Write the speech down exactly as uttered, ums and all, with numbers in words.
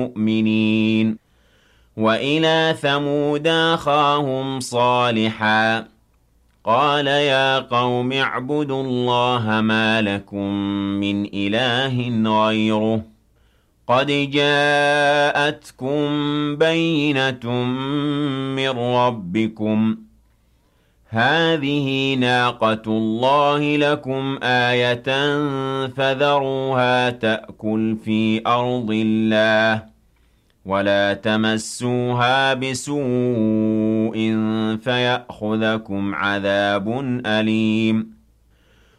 مُؤْمِنِينَ وَإِلَى ثَمُودَ أَخَاهُمْ صَالِحًا قَالَ يَا قَوْمِ اعْبُدُوا اللَّهَ مَا لَكُم مِّنْ إِلَٰهٍ غَيْرُهُ قَدْ جَاءَتْكُم بَيِّنَةٌ مِّن رَّبِّكُمْ ۖ هَٰذِهِ نَاقَةُ اللَّهِ لَكُمْ آيَةً فَذَرُوهَا تَأْكُلْ فِي أَرْضِ اللَّهِ وَلَا تَمَسُّوهَا بِسُوءٍ فَيَأْخُذَكُمْ عَذَابٌ أَلِيمٌ